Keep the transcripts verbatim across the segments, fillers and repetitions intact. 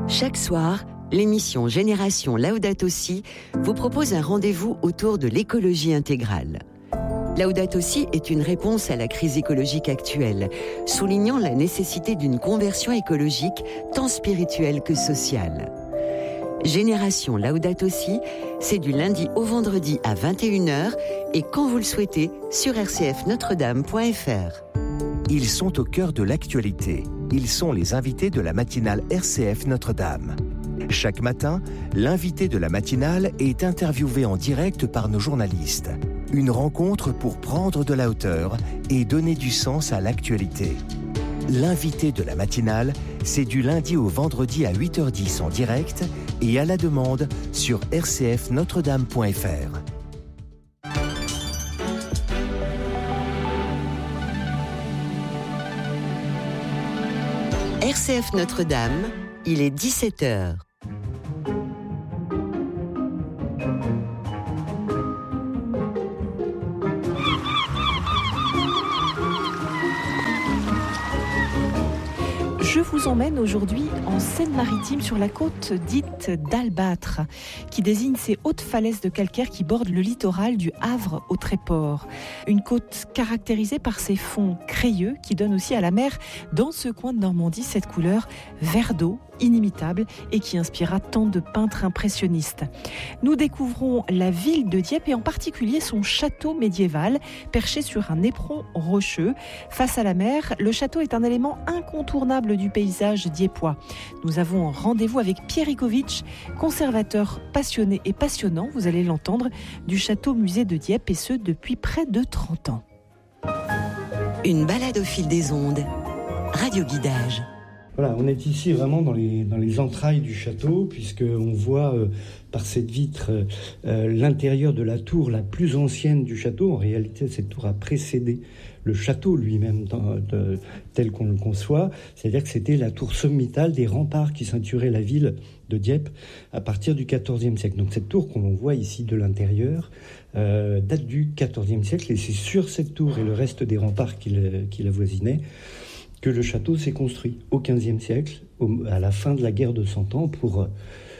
Chaque soir, l'émission Génération Laudato Si vous propose un rendez-vous autour de l'écologie intégrale. Laudato Si est une réponse à la crise écologique actuelle, soulignant la nécessité d'une conversion écologique tant spirituelle que sociale. Génération Laudato Si, c'est du lundi au vendredi à vingt et une heures et quand vous le souhaitez sur r c f notre dame point f r. Ils sont au cœur de l'actualité. Ils sont les invités de la matinale R C F Notre-Dame. Chaque matin, l'invité de la matinale est interviewé en direct par nos journalistes. Une rencontre pour prendre de la hauteur et donner du sens à l'actualité. L'invité de la matinale, c'est du lundi au vendredi à huit heures dix en direct et à la demande sur r c f notre dame point f r. R C F Notre-Dame, il est dix-sept heures. Je vous emmène aujourd'hui en Seine-Maritime sur la côte dite d'Albâtre, qui désigne ces hautes falaises de calcaire qui bordent le littoral du Havre au Tréport. Une côte caractérisée par ses fonds crayeux qui donnent aussi à la mer, dans ce coin de Normandie, cette couleur vert d'eau inimitable et qui inspira tant de peintres impressionnistes. Nous découvrons la ville de Dieppe et en particulier son château médiéval perché sur un éperon rocheux. Face à la mer, le château est un élément incontournable du paysage dieppois. Nous avons rendez-vous avec Pierre Icovitch, conservateur passionné et passionnant, vous allez l'entendre, du château musée de Dieppe et ce depuis près de trente ans. Une balade au fil des ondes. Radio Guidage. Voilà, on est ici vraiment dans les, dans les entrailles du château, puisqu'on voit euh, par cette vitre euh, l'intérieur de la tour la plus ancienne du château. En réalité, cette tour a précédé le château lui-même dans, de, tel qu'on le conçoit. C'est-à-dire que c'était la tour sommitale des remparts qui ceinturaient la ville de Dieppe à partir du quatorzième siècle. Donc cette tour qu'on voit ici de l'intérieur euh, date du quatorzième siècle, et c'est sur cette tour et le reste des remparts qui, le, qui l'avoisinaient que le château s'est construit au quinzième siècle, au, à la fin de la guerre de Cent Ans, pour euh,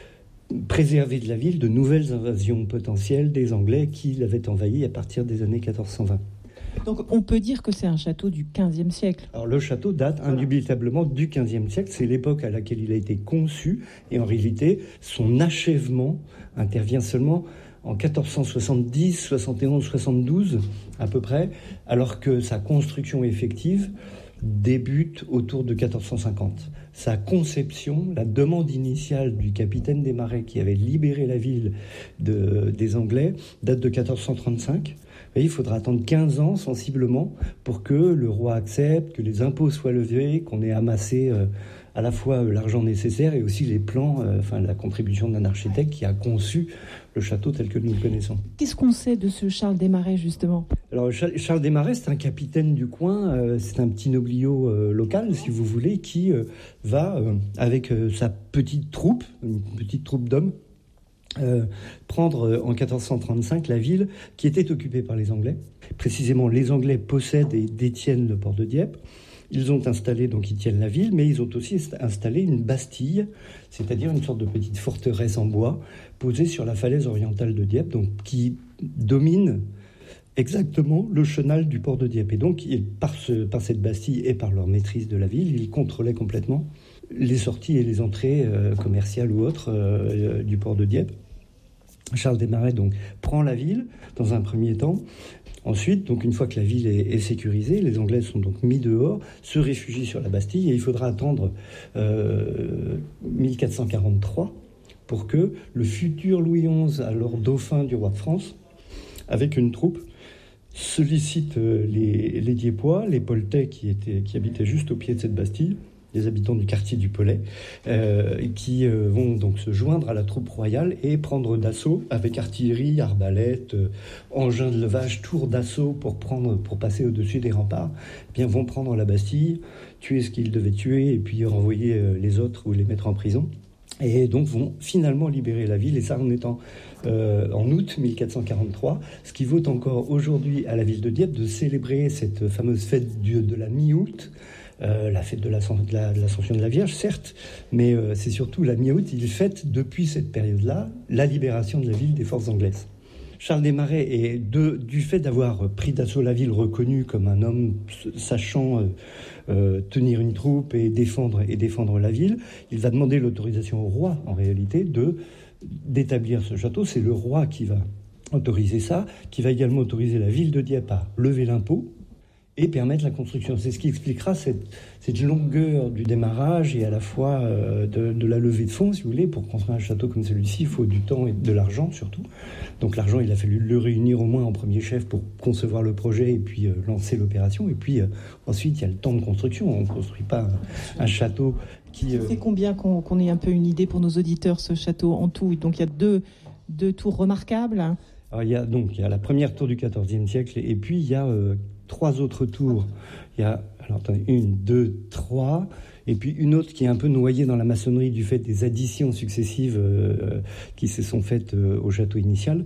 préserver de la ville de nouvelles invasions potentielles des Anglais qui l'avaient envahi à partir des années quatorze cent vingt. Donc on peut dire que c'est un château du quinzième siècle. Alors le château date indubitablement du quinzième siècle, c'est l'époque à laquelle il a été conçu, et en réalité son achèvement intervient seulement en quatorze cent soixante-dix, soixante et onze, soixante-douze à peu près, alors que sa construction effective débute autour de quatorze cent cinquante. Sa conception, la demande initiale du capitaine des Marais qui avait libéré la ville de, des Anglais, date de quatorze cent trente-cinq. Et il faudra attendre quinze ans sensiblement pour que le roi accepte, que les impôts soient levés, qu'on ait amassé euh, à la fois euh, l'argent nécessaire et aussi les plans, euh, enfin la contribution d'un architecte qui a conçu le château tel que nous le connaissons. Qu'est-ce qu'on sait de ce Charles des Marais, justement ? Alors Charles des Marais, c'est un capitaine du coin, euh, c'est un petit nobliau euh, local, si vous voulez, qui euh, va, euh, avec euh, sa petite troupe, une petite troupe d'hommes, euh, prendre euh, en quatorze cent trente-cinq la ville qui était occupée par les Anglais. Précisément, les Anglais possèdent et détiennent le port de Dieppe. Ils ont installé, donc ils tiennent la ville, mais ils ont aussi installé une bastille, c'est-à-dire une sorte de petite forteresse en bois, posée sur la falaise orientale de Dieppe, donc qui domine exactement le chenal du port de Dieppe. Et donc, ils, par, ce, par cette bastille et par leur maîtrise de la ville, ils contrôlaient complètement les sorties et les entrées euh, commerciales ou autres euh, du port de Dieppe. Charles des Marais donc prend la ville dans un premier temps. Ensuite, donc une fois que la ville est, est sécurisée, les Anglais sont donc mis dehors, se réfugient sur la Bastille, et il faudra attendre euh, mille quatre cent quarante-trois pour que le futur Louis onze, alors dauphin du roi de France, avec une troupe, sollicite les, les Dieppois, les Poltais qui, étaient, qui habitaient juste au pied de cette Bastille, les habitants du quartier du Pollet, euh, qui euh, vont donc se joindre à la troupe royale et prendre d'assaut avec artillerie, arbalète, euh, engins de levage, tours d'assaut pour prendre, pour passer au-dessus des remparts. Eh bien, vont prendre la Bastille, tuer ce qu'ils devaient tuer et puis renvoyer euh, les autres ou les mettre en prison. Et donc vont finalement libérer la ville, et ça en étant euh, en août mille quatre cent quarante-trois, ce qui vaut encore aujourd'hui à la ville de Dieppe de célébrer cette fameuse fête du, de la mi-août, euh, la fête de l'Ascension de, la, de l'Ascension de la Vierge, certes, mais euh, c'est surtout la mi-août, il fête depuis cette période-là la libération de la ville des forces anglaises. Charles Desmarais est, de, du fait d'avoir pris d'assaut la ville, reconnu comme un homme sachant euh, euh, tenir une troupe et défendre, et défendre la ville, il va demander l'autorisation au roi, en réalité, de, d'établir ce château. C'est le roi qui va autoriser ça, qui va également autoriser la ville de Dieppe à lever l'impôt et permettre la construction. C'est ce qui expliquera cette, cette longueur du démarrage et à la fois euh, de, de la levée de fonds, si vous voulez. Pour construire un château comme celui-ci, il faut du temps et de l'argent surtout. Donc l'argent, il a fallu le réunir au moins en premier chef pour concevoir le projet et puis euh, lancer l'opération. Et puis euh, ensuite, il y a le temps de construction. On ne construit pas un, un château qui... Euh... Ça fait combien qu'on, qu'on ait un peu une idée pour nos auditeurs, ce château en tout? Donc il y a deux, deux tours remarquables. Alors, il y a, donc, il y a la première tour du quatorzième siècle et puis il y a... Euh, trois autres tours. Il y a alors, attendez, une, deux, trois, et puis une autre qui est un peu noyée dans la maçonnerie du fait des additions successives euh, qui se sont faites euh, au château initial.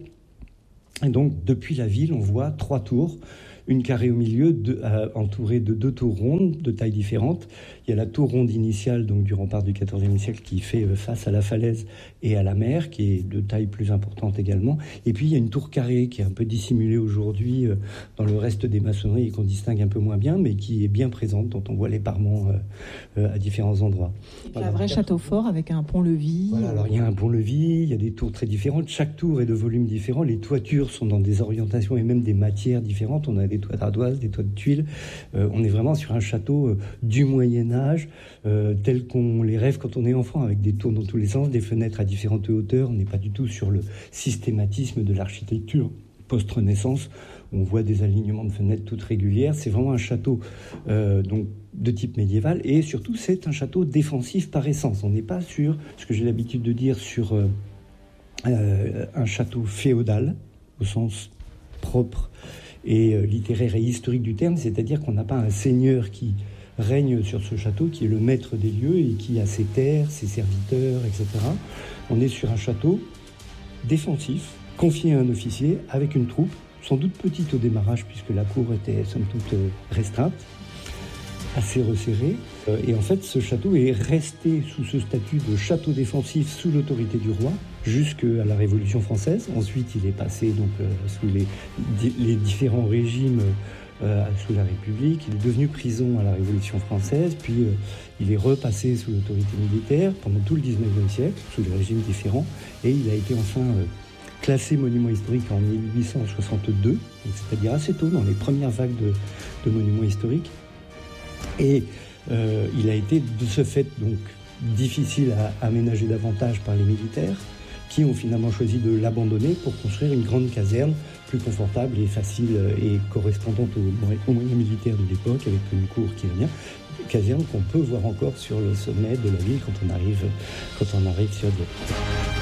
Et donc, depuis la ville, on voit trois tours, une carrée au milieu, deux, euh, entourée de deux tours rondes de tailles différentes. Il y a la tour ronde initiale, donc du rempart du quatorzième siècle, qui fait euh, face à la falaise et à la mer, qui est de taille plus importante également. Et puis il y a une tour carrée qui est un peu dissimulée aujourd'hui euh, dans le reste des maçonneries et qu'on distingue un peu moins bien, mais qui est bien présente, dont on voit les parements euh, euh, à différents endroits. Et un vrai château fort avec un pont-levis. Voilà, alors il y a un pont-levis, il y a des tours très différentes. Chaque tour est de volume différent. Les toitures sont dans des orientations et même des matières différentes. On a des toits d'ardoise, des toits de tuiles. Euh, on est vraiment sur un château euh, du Moyen-Âge, euh, tel qu'on les rêve quand on est enfant, avec des tours dans tous les sens, des fenêtres à différentes hauteurs. On n'est pas du tout sur le systématisme de l'architecture post-Renaissance. On voit des alignements de fenêtres toutes régulières. C'est vraiment un château euh, donc, de type médiéval. Et surtout, c'est un château défensif par essence. On n'est pas sur, ce que j'ai l'habitude de dire, sur euh, euh, un château féodal, au sens propre et euh, littéraire et historique du terme. C'est-à-dire qu'on n'a pas un seigneur qui règne sur ce château, qui est le maître des lieux et qui a ses terres, ses serviteurs, et cetera. On est sur un château défensif, confié à un officier, avec une troupe, sans doute petite au démarrage, puisque la cour était somme toute restreinte, assez resserrée. Et en fait, ce château est resté sous ce statut de château défensif sous l'autorité du roi, jusqu'à la Révolution française. Ensuite, il est passé donc, euh, sous les, les différents régimes euh, sous la République. Il est devenu prison à la Révolution française, puis euh, il est repassé sous l'autorité militaire pendant tout le dix-neuvième siècle, sous des régimes différents, et il a été enfin euh, classé monument historique en mille huit cent soixante-deux, c'est-à-dire assez tôt, dans les premières vagues de, de monuments historiques. Et euh, il a été de ce fait donc difficile à aménager davantage par les militaires, qui ont finalement choisi de l'abandonner pour construire une grande caserne plus confortable et facile et correspondante aux moyens militaires de l'époque, avec une cour qui est bien, caserne qu'on peut voir encore sur le sommet de la ville quand on arrive, quand on arrive sur Dieppe.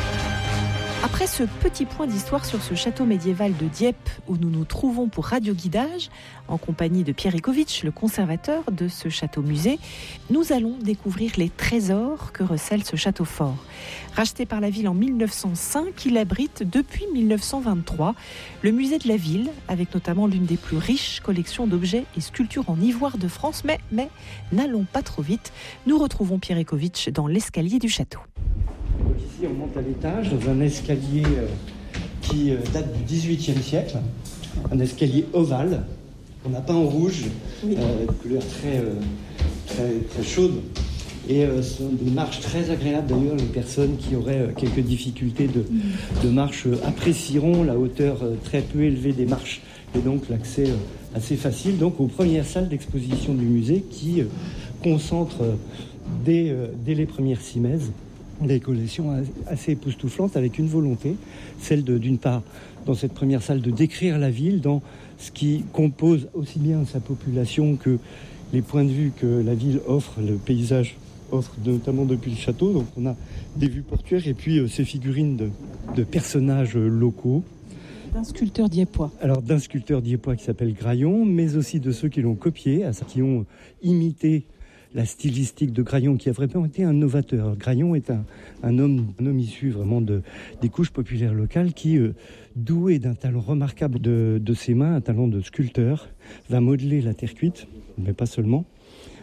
Après ce petit point d'histoire sur ce château médiéval de Dieppe où nous nous trouvons pour Radio Guidage, en compagnie de Pierre Ecovitch, le conservateur de ce château-musée, nous allons découvrir les trésors que recèle ce château fort. Racheté par la ville en mille neuf cent cinq, il abrite depuis mille neuf cent vingt-trois le musée de la ville, avec notamment l'une des plus riches collections d'objets et sculptures en ivoire de France. Mais, mais n'allons pas trop vite, nous retrouvons Pierre Ecovitch dans l'escalier du château. Donc ici, on monte à l'étage dans un escalier euh, qui euh, date du dix-huitième siècle, un escalier ovale qu'on a peint en rouge, oui. euh, de couleur très, euh, très, très chaude. Et euh, ce sont des marches très agréables d'ailleurs. Les personnes qui auraient euh, quelques difficultés de, de marche euh, apprécieront la hauteur euh, très peu élevée des marches et donc l'accès euh, assez facile donc aux premières salles d'exposition du musée qui euh, concentrent euh, dès, euh, dès les premières simèses des collections assez époustouflantes avec une volonté, celle de, d'une part, dans cette première salle, de décrire la ville dans ce qui compose aussi bien sa population que les points de vue que la ville offre, le paysage offre, notamment depuis le château. Donc on a des vues portuaires et puis euh, ces figurines de, de personnages locaux. D'un sculpteur dieppois. Alors d'un sculpteur dieppois qui s'appelle Graillon, mais aussi de ceux qui l'ont copié, qui ont imité la stylistique de Graillon, qui a vraiment été un novateur. Graillon est un, un, homme, un homme issu vraiment de, des couches populaires locales qui, euh, doué d'un talent remarquable de, de ses mains, un talent de sculpteur, va modeler la terre cuite, mais pas seulement,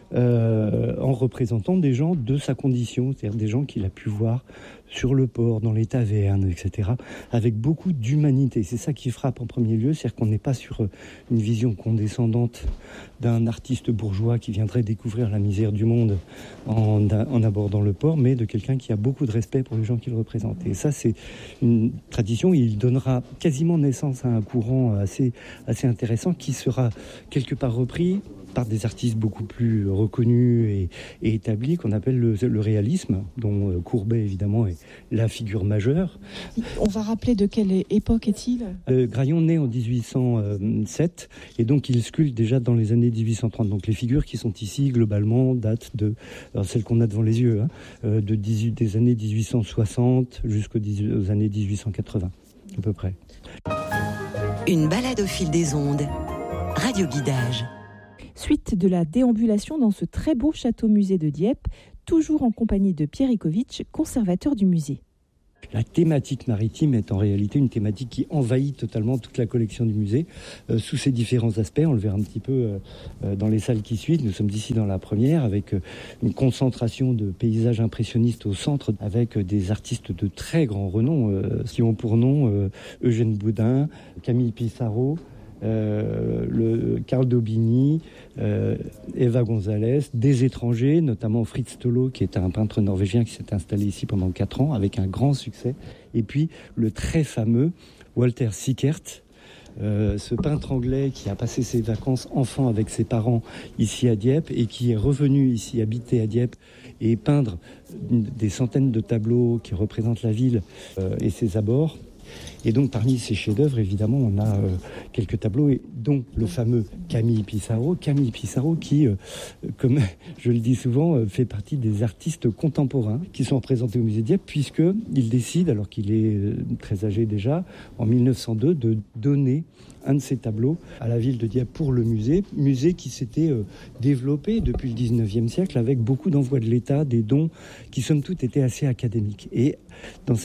euh, en représentant des gens de sa condition, c'est-à-dire des gens qu'il a pu voir sur le port, dans les tavernes, et cetera, avec beaucoup d'humanité. C'est ça qui frappe en premier lieu, c'est-à-dire qu'on n'est pas sur une vision condescendante d'un artiste bourgeois qui viendrait découvrir la misère du monde en, en abordant le port, mais de quelqu'un qui a beaucoup de respect pour les gens qu'il représente. Et ça, c'est une tradition, il donnera quasiment naissance à un courant assez, assez intéressant qui sera quelque part repris par des artistes beaucoup plus reconnus et, et établis, qu'on appelle le, le réalisme, dont Courbet, évidemment, est la figure majeure. On va rappeler de quelle époque est-il ? euh, Graillon naît en dix-huit cent sept, et donc il sculpte déjà dans les années dix-huit cent trente. Donc les figures qui sont ici, globalement, datent de, alors celles qu'on a devant les yeux, hein, euh, de dix-huit, des années dix-huit cent soixante jusqu'aux années dix-huit cent quatre-vingts, à peu près. Une balade au fil des ondes. Radio Guidage. Suite de la déambulation dans ce très beau château-musée de Dieppe, toujours en compagnie de Pierre Icovitch, conservateur du musée. La thématique maritime est en réalité une thématique qui envahit totalement toute la collection du musée, euh, sous ses différents aspects. On le verra un petit peu euh, dans les salles qui suivent. Nous sommes ici dans la première, avec euh, une concentration de paysages impressionnistes au centre, avec euh, des artistes de très grand renom, euh, qui ont pour nom euh, Eugène Boudin, Camille Pissarro, Euh, le Carl Daubigny, euh, Eva Gonzalez, des étrangers, notamment Fritz Tolo, qui est un peintre norvégien qui s'est installé ici pendant quatre ans avec un grand succès, et puis le très fameux Walter Sickert, euh, ce peintre anglais qui a passé ses vacances enfant avec ses parents ici à Dieppe et qui est revenu ici habiter à Dieppe et peindre des centaines de tableaux qui représentent la ville euh, et ses abords. Et donc parmi ces chefs-d'œuvre, évidemment, on a euh, quelques tableaux, et dont le fameux Camille Pissarro. Camille Pissarro qui, euh, comme je le dis souvent, euh, fait partie des artistes contemporains qui sont représentés au musée de Dieppe, puisqu'il décide, alors qu'il est euh, très âgé déjà, en mille neuf cent deux, de donner un de ses tableaux à la ville de Dieppe pour le musée, musée qui s'était euh, développé depuis le dix-neuvième siècle avec beaucoup d'envois de l'État, des dons qui somme toute étaient assez académiques. Et dans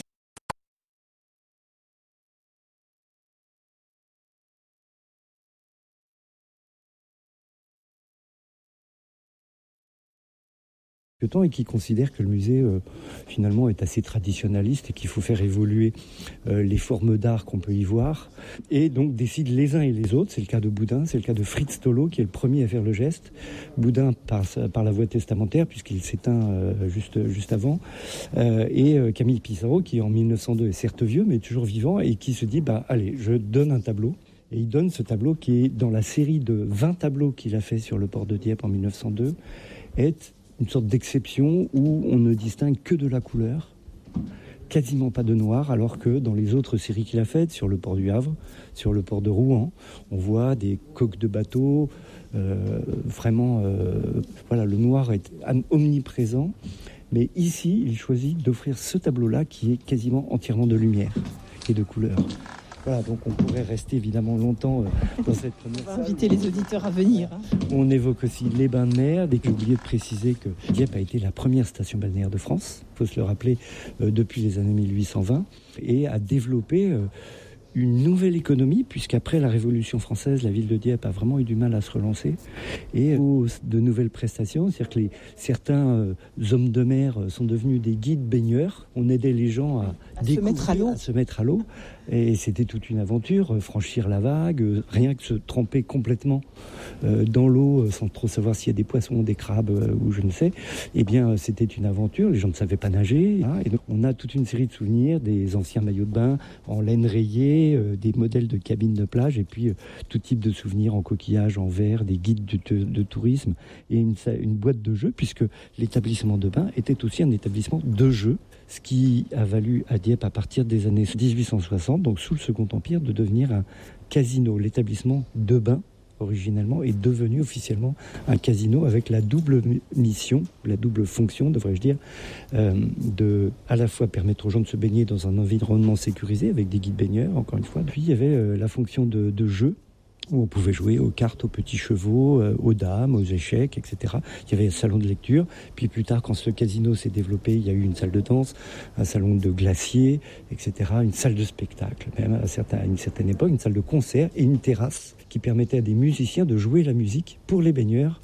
temps et qui considère que le musée euh, finalement est assez traditionnaliste et qu'il faut faire évoluer euh, les formes d'art qu'on peut y voir, et donc décident les uns et les autres. C'est le cas de Boudin, c'est le cas de Fritz Tolo qui est le premier à faire le geste. Boudin par, par la voie testamentaire puisqu'il s'éteint euh, juste, juste avant, euh, et euh, Camille Pissarro qui en mille neuf cent deux est certes vieux mais toujours vivant et qui se dit bah allez, je donne un tableau. Et il donne ce tableau qui est dans la série de vingt tableaux qu'il a fait sur le port de Dieppe en mille neuf cent deux, est une sorte d'exception où on ne distingue que de la couleur, quasiment pas de noir, alors que dans les autres séries qu'il a faites, sur le port du Havre, sur le port de Rouen, on voit des coques de bateaux, euh, vraiment, euh, voilà, le noir est omniprésent. Mais ici, il choisit d'offrir ce tableau-là qui est quasiment entièrement de lumière et de couleur. Voilà, donc on pourrait rester évidemment longtemps euh, dans cette première salle. On va inviter les auditeurs à venir. Hein. On évoque aussi les bains de mer. Dès que j'ai oublié de préciser que Dieppe a été la première station balnéaire de France, il faut se le rappeler, euh, depuis les années mille huit cent vingt, et a développé euh, une nouvelle économie, puisqu'après la Révolution française, la ville de Dieppe a vraiment eu du mal à se relancer, et euh, de nouvelles prestations, c'est-à-dire que les, certains euh, hommes de mer sont devenus des guides baigneurs. On aidait les gens à, à se mettre à l'eau. à se mettre à l'eau. Et c'était toute une aventure, franchir la vague, rien que se tremper complètement euh, dans l'eau sans trop savoir s'il y a des poissons, des crabes euh, ou je ne sais. Eh bien, c'était une aventure, les gens ne savaient pas nager. Hein, et donc, on a toute une série de souvenirs, des anciens maillots de bain en laine rayée, euh, des modèles de cabines de plage, et puis euh, tout type de souvenirs en coquillage, en verre, des guides de, de tourisme et une, une boîte de jeux, puisque l'établissement de bain était aussi un établissement de jeux, ce qui a valu à Dieppe à partir des années dix-huit cent soixante, donc sous le Second Empire, de devenir un casino. L'établissement de bain, originellement, est devenu officiellement un casino avec la double mission, la double fonction, devrais-je dire, euh, de à la fois permettre aux gens de se baigner dans un environnement sécurisé avec des guides baigneurs, encore une fois. Puis il y avait euh, la fonction de, de jeu, où on pouvait jouer aux cartes, aux petits chevaux, euh, aux dames, aux échecs, et cetera. Il y avait un salon de lecture. Puis plus tard, quand ce casino s'est développé, il y a eu une salle de danse, un salon de glacier, et cetera. Une salle de spectacle, même à, certain, à une certaine époque, une salle de concert et une terrasse qui permettait à des musiciens de jouer la musique pour les baigneurs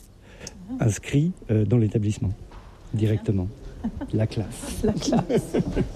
inscrits euh, dans l'établissement, directement. La classe. La classe.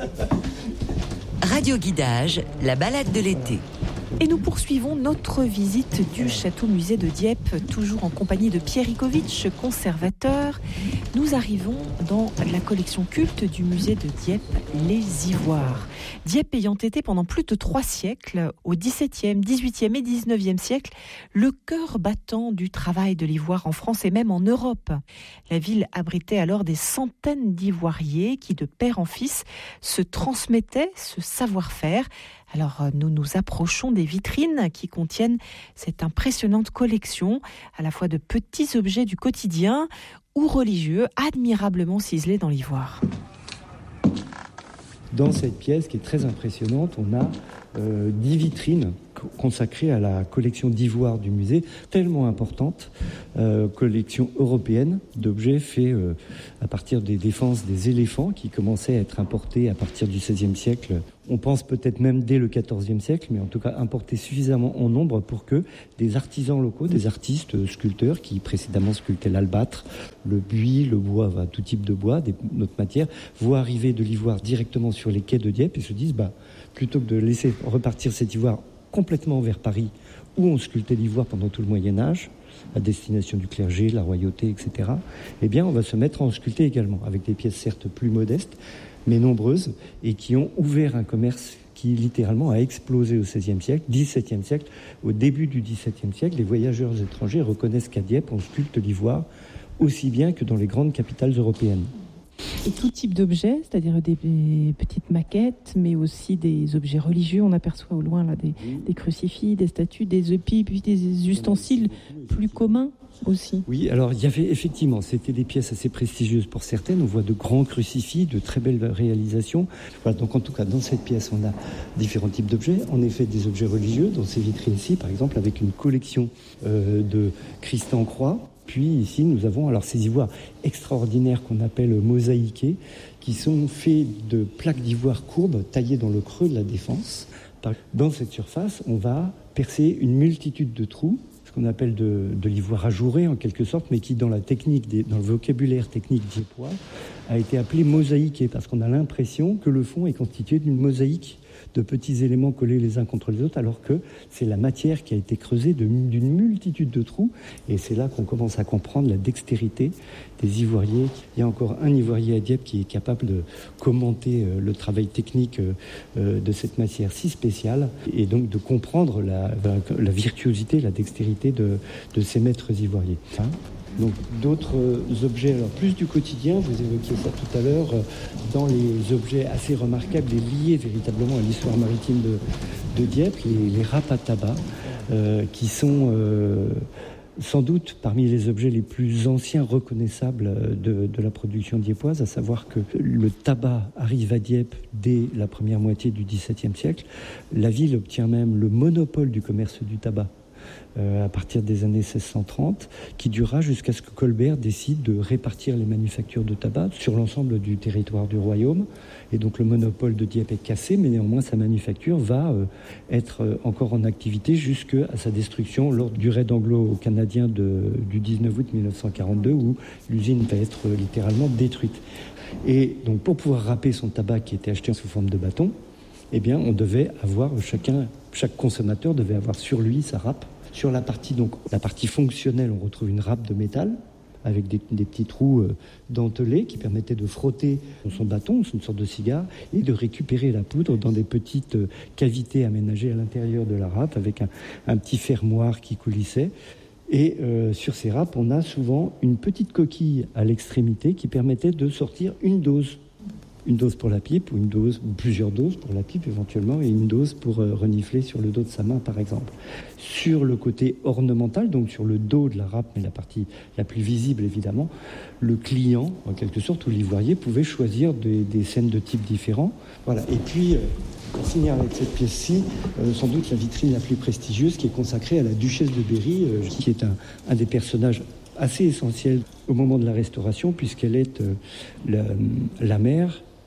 Radio Guidage, la balade de l'été. Et nous poursuivons notre visite du château-musée de Dieppe, toujours en compagnie de Pierre Icovitch, conservateur. Nous arrivons dans la collection culte du musée de Dieppe, les ivoires. Dieppe ayant été pendant plus de trois siècles, au dix-septième, dix-huitième et dix-neuvième siècle, le cœur battant du travail de l'ivoire en France et même en Europe. La ville abritait alors des centaines d'ivoiriers qui, de père en fils, se transmettaient ce savoir-faire. Alors nous nous approchons des vitrines qui contiennent cette impressionnante collection, à la fois de petits objets du quotidien ou religieux, admirablement ciselés dans l'ivoire. Dans cette pièce qui est très impressionnante, on a euh, dix vitrines consacrée à la collection d'ivoire du musée, tellement importante, euh, collection européenne d'objets faits euh, à partir des défenses des éléphants qui commençaient à être importés à partir du seizième siècle. On pense peut-être même dès le quatorzième siècle, mais en tout cas importés suffisamment en nombre pour que des artisans locaux, des artistes euh, sculpteurs qui précédemment sculptaient l'albâtre, le buis, le bois, enfin, tout type de bois, des, d'autres matières, voient arriver de l'ivoire directement sur les quais de Dieppe et se disent, bah, plutôt que de laisser repartir cet ivoire complètement vers Paris, où on sculptait l'ivoire pendant tout le Moyen-Âge, à destination du clergé, la royauté, et cetera, eh bien, on va se mettre à en sculpter également, avec des pièces certes plus modestes, mais nombreuses, et qui ont ouvert un commerce qui, littéralement, a explosé au seizième siècle, dix-septième siècle. Au début du dix-septième siècle, les voyageurs étrangers reconnaissent qu'à Dieppe, on sculpte l'ivoire aussi bien que dans les grandes capitales européennes. Et tout type d'objets, c'est-à-dire des, des petites maquettes, mais aussi des objets religieux. On aperçoit au loin là, des, des crucifix, des statues, des épis, puis des ustensiles plus communs aussi. Oui, alors il y avait effectivement, c'était des pièces assez prestigieuses pour certaines. On voit de grands crucifix, de très belles réalisations. Voilà, donc en tout cas, dans cette pièce, on a différents types d'objets. En effet, des objets religieux, dans ces vitrines-ci, par exemple, avec une collection euh, de Christ en croix. Puis ici, nous avons alors ces ivoires extraordinaires qu'on appelle mosaïqués, qui sont faits de plaques d'ivoire courbes taillées dans le creux de la défense. Dans cette surface, on va percer une multitude de trous, ce qu'on appelle de, de l'ivoire ajouré en quelque sorte, mais qui dans la technique, des, dans le vocabulaire technique dieppois, a été appelé mosaïqué, parce qu'on a l'impression que le fond est constitué d'une mosaïque de petits éléments collés les uns contre les autres, alors que c'est la matière qui a été creusée de, d'une multitude de trous. Et c'est là qu'on commence à comprendre la dextérité des ivoiriers. Il y a encore un ivoirier à Dieppe qui est capable de commenter euh, le travail technique euh, de cette matière si spéciale, et donc de comprendre la, la virtuosité, la dextérité de, de ces maîtres ivoiriers. Hein ? Donc d'autres objets, alors plus du quotidien, vous évoquiez ça tout à l'heure, dans les objets assez remarquables et liés véritablement à l'histoire maritime de, de Dieppe, les, les râpes à tabac, euh, qui sont euh, sans doute parmi les objets les plus anciens reconnaissables de, de la production dieppoise, à savoir que le tabac arrive à Dieppe dès la première moitié du dix-septième siècle. La ville obtient même le monopole du commerce du tabac Euh, à partir des années seize cent trente, qui durera jusqu'à ce que Colbert décide de répartir les manufactures de tabac sur l'ensemble du territoire du royaume. Et donc le monopole de Dieppe est cassé, mais néanmoins sa manufacture va euh, être euh, encore en activité jusqu'à sa destruction lors du raid anglo-canadien de, du dix-neuf août mille neuf cent quarante-deux, où l'usine va être euh, littéralement détruite. Et donc pour pouvoir râper son tabac qui était acheté sous forme de bâton, eh bien on devait avoir, chacun, chaque consommateur devait avoir sur lui sa râpe. Sur la partie, donc, la partie fonctionnelle, on retrouve une râpe de métal avec des, des petits trous euh, dentelés qui permettaient de frotter son bâton, une sorte de cigare, et de récupérer la poudre dans des petites euh, cavités aménagées à l'intérieur de la râpe avec un, un petit fermoir qui coulissait. Et euh, sur ces râpes, on a souvent une petite coquille à l'extrémité qui permettait de sortir une dose. Une dose pour la pipe, ou une dose, ou plusieurs doses pour la pipe éventuellement, et une dose pour euh, renifler sur le dos de sa main, par exemple. Sur le côté ornemental, donc sur le dos de la râpe, mais la partie la plus visible évidemment, le client, en quelque sorte, ou l'ivoirier, pouvait choisir des, des scènes de types différents. Voilà. Et puis, euh, pour finir avec cette pièce-ci, euh, sans doute la vitrine la plus prestigieuse, qui est consacrée à la duchesse de Berry, euh, qui est un, un des personnages assez essentiels au moment de la Restauration, puisqu'elle est euh, la, la mère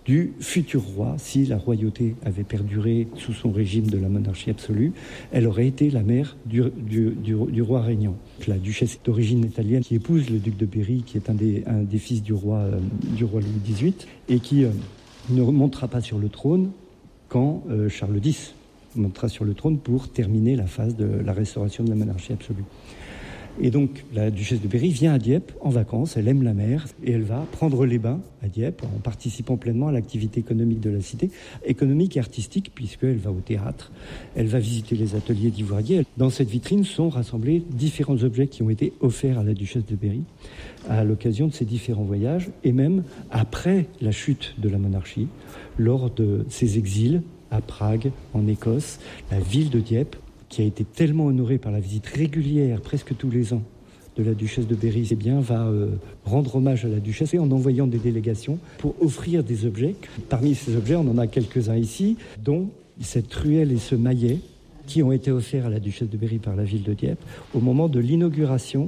du futur roi. Si la royauté avait perduré sous son régime de la monarchie absolue, elle aurait été la mère du, du, du, du roi régnant. La duchesse d'origine italienne qui épouse le duc de Berry, qui est un des, un des fils du roi, euh, du roi Louis dix-huit, et qui euh, ne remontera pas sur le trône quand euh, Charles X montera sur le trône pour terminer la phase de la restauration de la monarchie absolue. Et donc, la duchesse de Berry vient à Dieppe en vacances, elle aime la mer, et elle va prendre les bains à Dieppe en participant pleinement à l'activité économique de la cité, économique et artistique, puisqu'elle va au théâtre, elle va visiter les ateliers d'ivoiriers. Dans cette vitrine sont rassemblés différents objets qui ont été offerts à la duchesse de Berry à l'occasion de ses différents voyages, et même après la chute de la monarchie, lors de ses exils à Prague, en Écosse, la ville de Dieppe, qui a été tellement honorée par la visite régulière, presque tous les ans, de la duchesse de Berry, eh bien, va euh, rendre hommage à la duchesse en envoyant des délégations pour offrir des objets. Parmi ces objets, on en a quelques-uns ici, dont cette truelle et ce maillet qui ont été offerts à la duchesse de Berry par la ville de Dieppe au moment de l'inauguration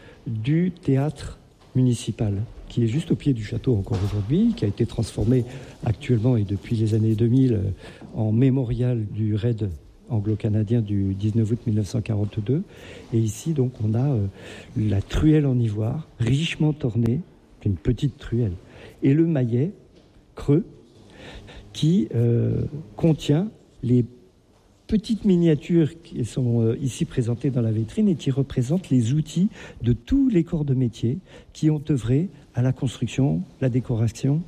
du théâtre municipal, qui est juste au pied du château encore aujourd'hui, qui a été transformé actuellement et depuis les années deux mille en mémorial du raid anglo-canadien du dix-neuf août mille neuf cent quarante-deux. Et ici, donc, on a euh, la truelle en ivoire, richement ornée, une petite truelle, et le maillet creux qui euh, contient les petites miniatures qui sont euh, ici présentées dans la vitrine et qui représentent les outils de tous les corps de métier qui ont œuvré à la construction, la décoration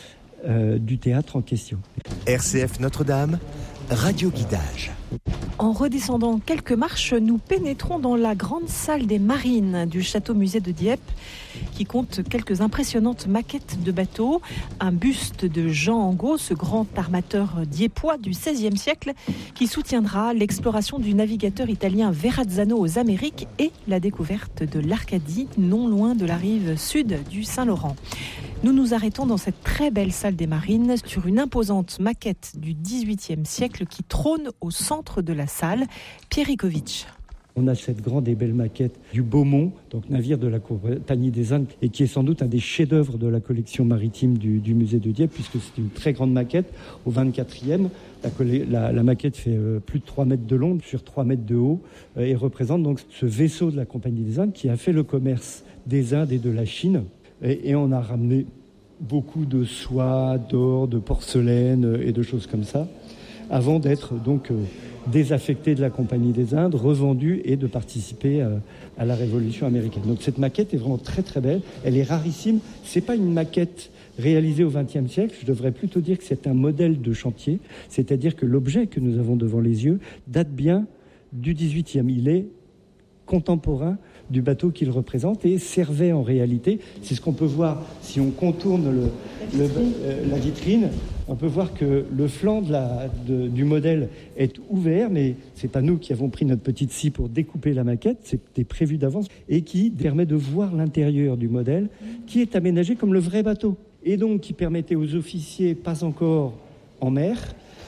euh, du théâtre en question. R C F Notre-Dame, Radio Guidage. En redescendant quelques marches, nous pénétrons dans la grande salle des marines du château-musée de Dieppe, qui compte quelques impressionnantes maquettes de bateaux, un buste de Jean Angot, ce grand armateur dieppois du seizième siècle, qui soutiendra l'exploration du navigateur italien Verrazzano aux Amériques et la découverte de l'Arcadie, non loin de la rive sud du Saint-Laurent. Nous nous arrêtons dans cette très belle salle des marines sur une imposante maquette du dix-huitième siècle qui trône au centre de la salle. Pierrikovitch. On a cette grande et belle maquette du Beaumont, donc navire de la Compagnie des Indes, et qui est sans doute un des chefs-d'œuvre de la collection maritime du, du musée de Dieppe, puisque c'est une très grande maquette. Au vingt-quatrième, la, la, la maquette fait euh, plus de trois mètres de long sur trois mètres de haut, euh, et représente donc ce vaisseau de la Compagnie des Indes qui a fait le commerce des Indes et de la Chine. Et, et on a ramené beaucoup de soie, d'or, de porcelaine et de choses comme ça, avant d'être donc euh, désaffecté de la Compagnie des Indes, revendu et de participer euh, à la Révolution américaine. Donc cette maquette est vraiment très très belle, elle est rarissime. C'est pas une maquette réalisée au vingtième siècle, je devrais plutôt dire que c'est un modèle de chantier, c'est-à-dire que l'objet que nous avons devant les yeux date bien du dix-huitième. Il est contemporain du bateau qu'il représente et servait en réalité, c'est ce qu'on peut voir si on contourne le, le, euh, la vitrine, on peut voir que le flanc de la, de, du modèle est ouvert, mais c'est pas nous qui avons pris notre petite scie pour découper la maquette, c'était prévu d'avance, et qui permet de voir l'intérieur du modèle, qui est aménagé comme le vrai bateau, et donc qui permettait aux officiers, pas encore en mer,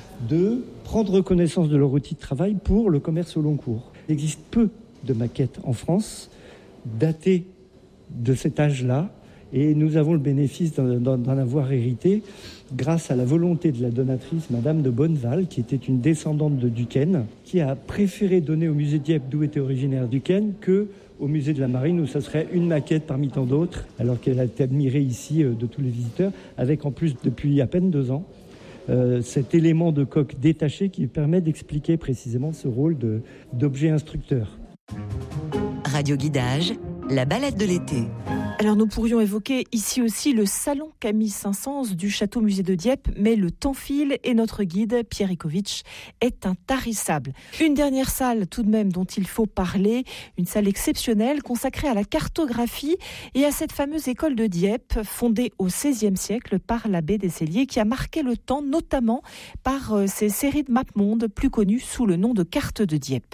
de prendre connaissance de leur outil de travail pour le commerce au long cours. Il existe peu de maquettes en France, datées de cet âge-là, et nous avons le bénéfice d'en, d'en avoir hérité grâce à la volonté de la donatrice, Madame de Bonneval, qui était une descendante de Duquesne, qui a préféré donner au musée Dieppe, d'où était originaire Duquesne, que au musée de la Marine, où ça serait une maquette parmi tant d'autres, alors qu'elle a été admirée ici de tous les visiteurs, avec en plus, depuis à peine deux ans, euh, cet élément de coque détaché qui permet d'expliquer précisément ce rôle de, d'objet instructeur. Radio Guidage, la balade de l'été. Alors nous pourrions évoquer ici aussi le salon Camille Saint-Saëns du château-musée de Dieppe, mais le temps file et notre guide, Pierrikovitch, est intarissable. Une dernière salle tout de même dont il faut parler, une salle exceptionnelle consacrée à la cartographie et à cette fameuse école de Dieppe, fondée au seizième siècle par l'abbé des Celliers, qui a marqué le temps notamment par ses séries de mappemondes plus connues sous le nom de cartes de Dieppe.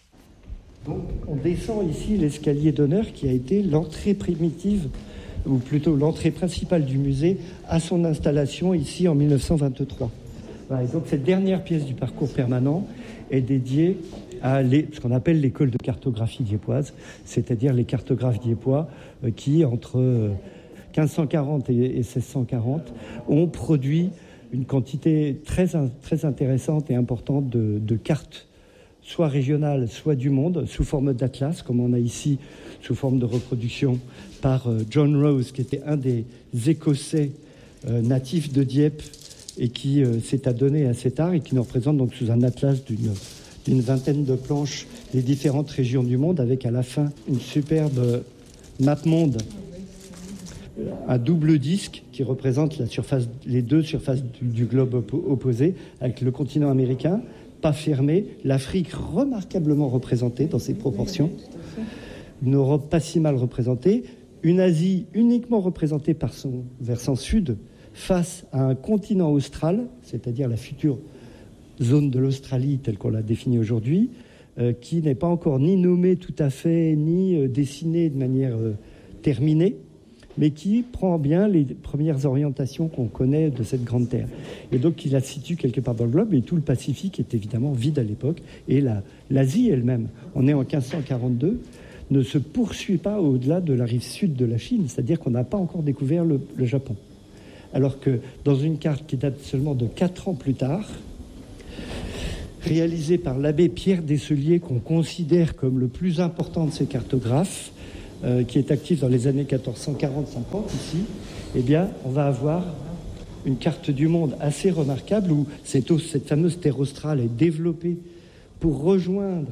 Donc, on descend ici l'escalier d'honneur qui a été l'entrée primitive, ou plutôt l'entrée principale du musée à son installation ici en mille neuf cent vingt-trois. Voilà, et donc cette dernière pièce du parcours permanent est dédiée à les, ce qu'on appelle l'école de cartographie dieppoise, c'est-à-dire les cartographes dieppois euh, qui, entre euh, quinze cent quarante et seize cent quarante, ont produit une quantité très, très intéressante et importante de, de cartes, soit régionales, soit du monde, sous forme d'atlas, comme on a ici, sous forme de reproduction, par John Rose, qui était un des Écossais euh, natifs de Dieppe et qui euh, s'est adonné à cet art et qui nous représente donc sous un atlas d'une, d'une vingtaine de planches les différentes régions du monde, avec à la fin une superbe map monde, un double disque qui représente la surface, les deux surfaces du, du globe oppo- opposé, avec le continent américain pas fermé, l'Afrique remarquablement représentée dans ses proportions, une Europe pas si mal représentée, une Asie uniquement représentée par son versant sud face à un continent austral, c'est-à-dire la future zone de l'Australie telle qu'on l'a définie aujourd'hui, euh, qui n'est pas encore ni nommée tout à fait, ni euh, dessinée de manière euh, terminée, mais qui prend bien les premières orientations qu'on connaît de cette grande terre. Et donc, il la situe quelque part dans le globe, et tout le Pacifique est évidemment vide à l'époque, et la, l'Asie elle-même, on est en quinze cent quarante-deux, ne se poursuit pas au-delà de la rive sud de la Chine, c'est-à-dire qu'on n'a pas encore découvert le, le Japon. Alors que dans une carte qui date seulement de quatre ans plus tard, réalisée par l'abbé Pierre Desselier, qu'on considère comme le plus important de ces cartographes, Euh, qui est actif dans les années quatorze cent quarante cinquante ici, eh bien, on va avoir une carte du monde assez remarquable où cette, cette fameuse terre australe est développée pour rejoindre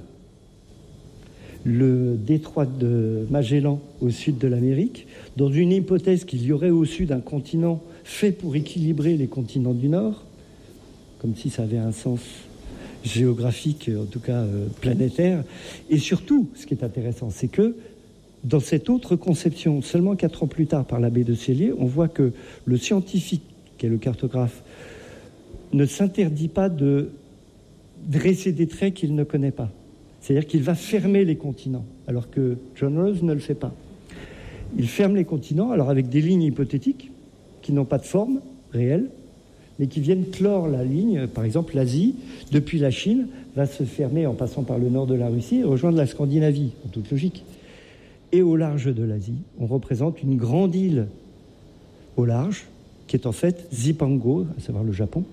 le détroit de Magellan au sud de l'Amérique, dans une hypothèse qu'il y aurait au sud un continent fait pour équilibrer les continents du Nord, comme si ça avait un sens géographique, en tout cas euh, planétaire. Et surtout, ce qui est intéressant, c'est que dans cette autre conception, seulement quatre ans plus tard par l'abbé Desselier, on voit que le scientifique, qui est le cartographe, ne s'interdit pas de dresser des traits qu'il ne connaît pas. C'est-à-dire qu'il va fermer les continents, alors que John Rose ne le fait pas. Il ferme les continents, alors avec des lignes hypothétiques, qui n'ont pas de forme réelle, mais qui viennent clore la ligne. Par exemple, l'Asie, depuis la Chine, va se fermer en passant par le nord de la Russie et rejoindre la Scandinavie, en toute logique. Et au large de l'Asie, on représente une grande île au large, qui est en fait Zipango, à savoir le Japon,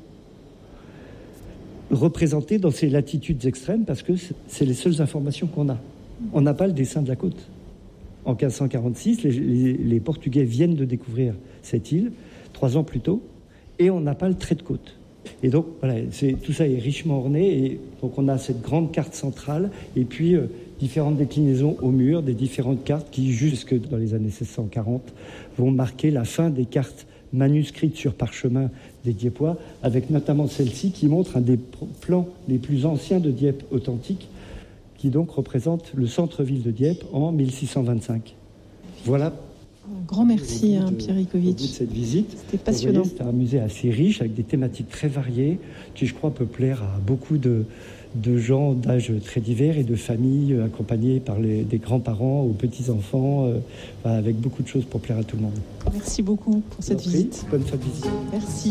représentée dans ses latitudes extrêmes, parce que c'est les seules informations qu'on a. On n'a pas le dessin de la côte. En quinze cent quarante-six, les, les, les Portugais viennent de découvrir cette île, trois ans plus tôt, et on n'a pas le trait de côte. Et donc, voilà, c'est, tout ça est richement orné, et donc on a cette grande carte centrale, et puis euh, différentes déclinaisons au mur, des différentes cartes qui, jusque dans les années seize cent quarante, vont marquer la fin des cartes manuscrites sur parchemin des Dieppois, avec notamment celle-ci qui montre un des plans les plus anciens de Dieppe authentique, qui donc représente le centre-ville de Dieppe en mille six cent vingt-cinq. Voilà. Un grand merci, hein, Pierre Icovitch. De cette visite. C'était passionnant. C'était un musée assez riche, avec des thématiques très variées, qui, je crois, peut plaire à beaucoup de, de gens d'âge très divers et de familles accompagnées par les, des grands-parents aux petits-enfants, euh, avec beaucoup de choses pour plaire à tout le monde. Merci beaucoup pour cette Merci. visite. Bonne fin de visite. Merci.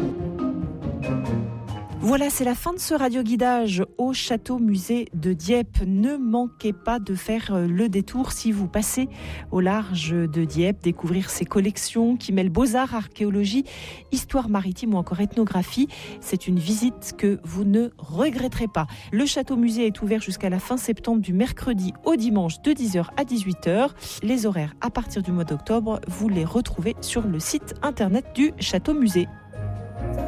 Voilà, c'est la fin de ce radio-guidage au château-musée de Dieppe. Ne manquez pas de faire le détour si vous passez au large de Dieppe, découvrir ces collections qui mêlent beaux-arts, archéologie, histoire maritime ou encore ethnographie. C'est une visite que vous ne regretterez pas. Le château-musée est ouvert jusqu'à la fin septembre, du mercredi au dimanche de dix heures à dix-huit heures. Les horaires à partir du mois d'octobre, vous les retrouvez sur le site internet du château-musée.